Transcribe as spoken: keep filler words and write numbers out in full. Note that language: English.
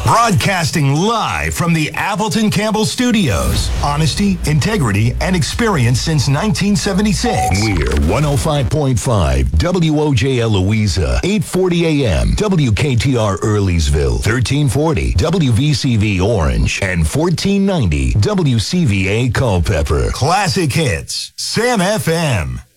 Broadcasting live from the Appleton Campbell Studios. Honesty, integrity, and experience since nineteen seventy-six. We're one oh five point five W O J L Louisa, eight forty A M W K T R Earlysville, thirteen forty W V C V Orange, and fourteen ninety W C V A Culpeper. Classic hits. Sam F M.